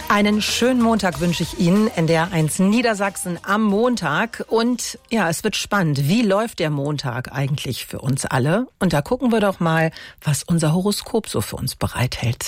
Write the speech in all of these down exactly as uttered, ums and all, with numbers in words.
Einen schönen Montag wünsche ich Ihnen in der eins Niedersachsen am Montag. Und ja, es wird spannend. Wie läuft der Montag eigentlich für uns alle? Und da gucken wir doch mal, was unser Horoskop so für uns bereithält.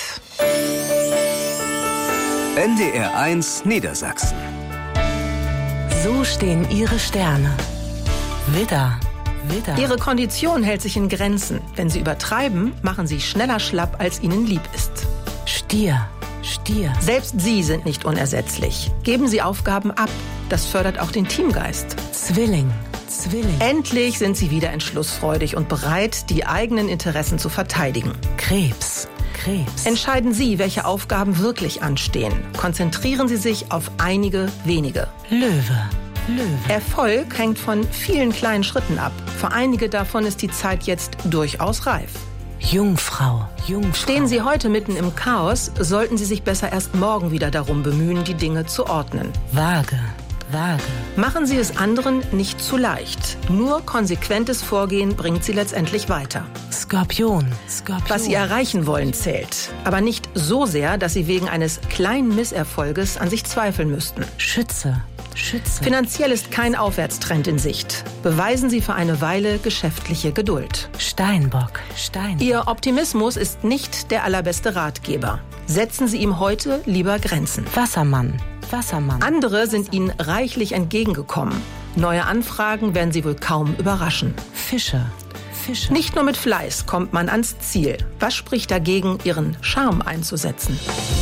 N D R eins Niedersachsen. So stehen Ihre Sterne. Widder, Widder. Ihre Kondition hält sich in Grenzen. Wenn Sie übertreiben, machen Sie schneller schlapp, als Ihnen lieb ist. Stier, Stier. Selbst Sie sind nicht unersetzlich. Geben Sie Aufgaben ab. Das fördert auch den Teamgeist. Zwilling, Zwilling. Endlich sind Sie wieder entschlussfreudig und bereit, die eigenen Interessen zu verteidigen. Krebs, Krebs. Entscheiden Sie, welche Aufgaben wirklich anstehen. Konzentrieren Sie sich auf einige wenige. Löwe, Löwe. Erfolg hängt von vielen kleinen Schritten ab. Für einige davon ist die Zeit jetzt durchaus reif. Jungfrau, Jungfrau. Stehen Sie heute mitten im Chaos, sollten Sie sich besser erst morgen wieder darum bemühen, die Dinge zu ordnen. Waage, Waage. Machen Sie es anderen nicht zu leicht. Nur konsequentes Vorgehen bringt Sie letztendlich weiter. Skorpion, Skorpion. Was Sie erreichen wollen, zählt. Aber nicht so sehr, dass Sie wegen eines kleinen Misserfolges an sich zweifeln müssten. Schütze, Schütze. Finanziell ist kein Aufwärtstrend in Sicht. Beweisen Sie für eine Weile geschäftliche Geduld. Steinbock, Steinbock. Ihr Optimismus ist nicht der allerbeste Ratgeber. Setzen Sie ihm heute lieber Grenzen. Wassermann, Wassermann. Andere sind Ihnen reichlich entgegengekommen. Neue Anfragen werden Sie wohl kaum überraschen. Fische, Fische. Nicht nur mit Fleiß kommt man ans Ziel. Was spricht dagegen, Ihren Charme einzusetzen?